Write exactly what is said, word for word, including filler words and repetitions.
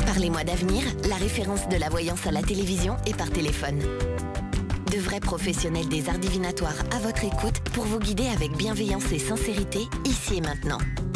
Parlez-moi d'avenir, la référence de la voyance à la télévision et par téléphone. De vrais professionnels des arts divinatoires à votre écoute pour vous guider avec bienveillance et sincérité, ici et maintenant.